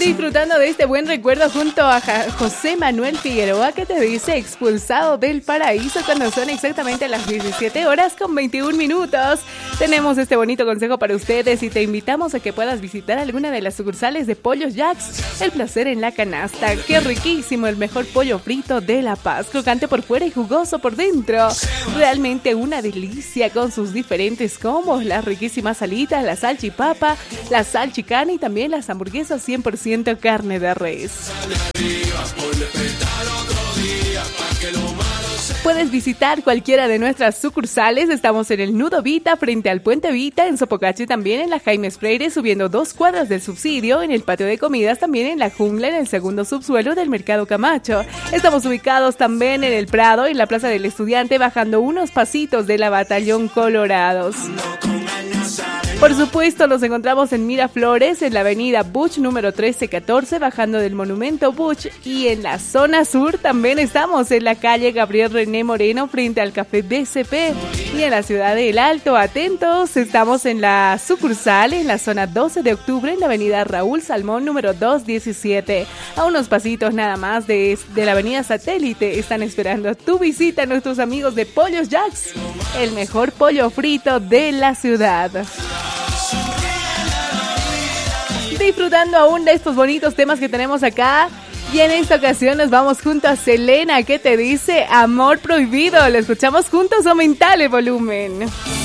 Disfrutando de este buen recuerdo junto a José Manuel Figueroa, que te dice expulsado del paraíso cuando son exactamente las 17 horas con 21 minutos. Tenemos este bonito consejo para ustedes y te invitamos a que puedas visitar alguna de las sucursales de Pollos Jacks. El placer en la canasta. ¡Qué riquísimo! El mejor pollo frito de La Paz, crocante por fuera y jugoso por dentro. Realmente una delicia con sus diferentes combos, las riquísimas alitas, la salchipapa, la salchicana y también las hamburguesas 100% carne de res. Puedes visitar cualquiera de nuestras sucursales. Estamos en el Nudo Vita, frente al Puente Vita, en Sopocachi también, en la Jaimes Freire, subiendo 2 cuadras del subsidio, en el patio de comidas también, en la Jungla, en el segundo subsuelo del Mercado Camacho. Estamos ubicados también en el Prado, en la Plaza del Estudiante, bajando unos pasitos de la Batallón Colorados. Por supuesto, nos encontramos en Miraflores, en la avenida Buch número 1314, bajando del Monumento Buch, y en la zona sur también estamos en la calle Gabriel René Moreno, frente al Café BCP, y en la ciudad del Alto. Atentos, estamos en la sucursal, en la zona 12 de octubre, en la avenida Raúl Salmón número 217, a unos pasitos nada más de la avenida Satélite. Están esperando tu visita nuestros amigos de Pollos Jacks, el mejor pollo frito de la ciudad. Disfrutando aún de estos bonitos temas que tenemos acá. Y en esta ocasión nos vamos junto a Selena, que te dice Amor Prohibido. Lo escuchamos juntos, aumentale volumen.